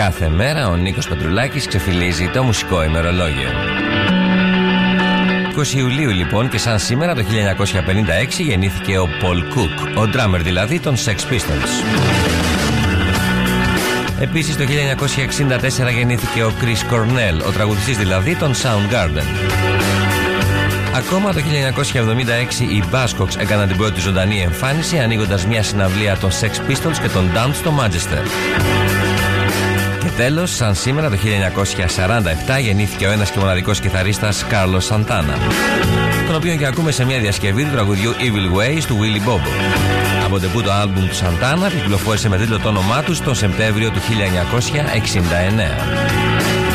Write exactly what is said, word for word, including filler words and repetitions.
κάθε μέρα ο Νίκος Πετρουλάκης ξεφυλίζει το μουσικό ημερολόγιο. είκοσι Ιουλίου λοιπόν και σαν σήμερα το χίλια εννιακόσια πενήντα έξι γεννήθηκε ο Paul Cook, ο drummer δηλαδή των Sex Pistols. Επίσης το χίλια εννιακόσια εξήντα τέσσερα γεννήθηκε ο Chris Cornell, ο τραγουδιστής δηλαδή των Soundgarden. Ακόμα το χίλια εννιακόσια εβδομήντα έξι οι Buzzcocks έκαναν την πρώτη ζωντανή εμφάνιση ανοίγοντας μια συναυλία των Sex Pistols και των Dance στο Manchester. Και τέλος, σαν σήμερα το χίλια εννιακόσια σαράντα επτά γεννήθηκε ο ένας και μοναδικός κιθαρίστας Carlos Santana, τον οποίο και ακούμε σε μια διασκευή του τραγουδιού Evil Ways του Willy Bobo. Από το άλμπουμ του Santana κυκλοφόρησε με τίτλο το όνομά του τον Σεπτέμβριο του χίλια εννιακόσια εξήντα εννέα.